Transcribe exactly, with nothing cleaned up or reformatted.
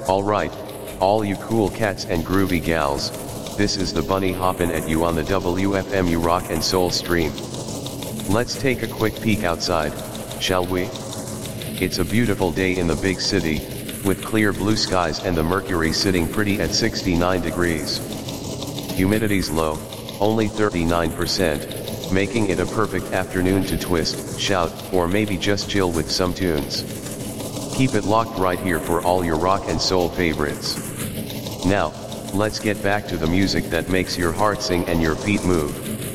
Alright, all you cool cats and groovy gals, this is the bunny hoppin' at you on the W F M U Rock and Soul stream. Let's take a quick peek outside, shall we? It's a beautiful day in the big city, with clear blue skies and the mercury sitting pretty at sixty-nine degrees. Humidity's low, only thirty-nine percent, making it a perfect afternoon to twist, shout, or maybe just chill with some tunes. Keep it locked right here for all your rock and soul favorites. Now, let's get back to the music that makes your heart sing and your feet move.